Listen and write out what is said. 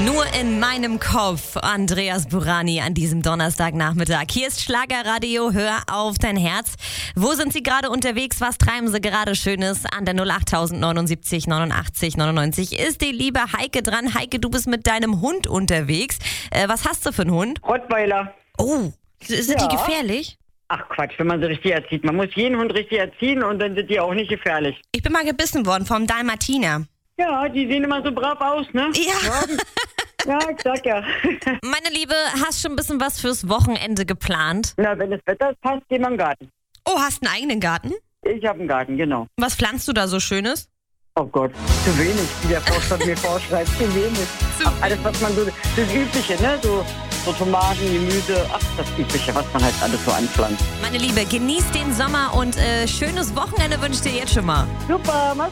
Nur in meinem Kopf, Andreas Burani an diesem Donnerstagnachmittag. Hier ist Schlagerradio, hör auf dein Herz. Wo sind Sie gerade unterwegs? Was treiben Sie gerade Schönes? An der 08079 89 99 ist die liebe Heike dran. Heike, du bist mit deinem Hund unterwegs. Was hast du für einen Hund? Rottweiler. Oh, sind die gefährlich? Ach Quatsch, wenn man sie richtig erzieht. Man muss jeden Hund richtig erziehen und dann sind die auch nicht gefährlich. Ich bin mal gebissen worden vom Dalmatiner. Ja, die sehen immer so brav aus, ne? Ja. Ja, ich sag ja. Meine Liebe, hast schon ein bisschen was fürs Wochenende geplant? Na, wenn das Wetter passt, gehen wir in den Garten. Oh, hast einen eigenen Garten? Ich habe einen Garten, genau. Was pflanzt du da so Schönes? Oh Gott, zu wenig, wie der Forstwirt mir vorschreibt. Zu wenig. Ach, alles, was man so, das Übliche, ne? So Tomaten, Gemüse, ach, das Übliche, was man halt alles so anpflanzt. Meine Liebe, genieß den Sommer und schönes Wochenende wünsche ich dir jetzt schon mal. Super, mach's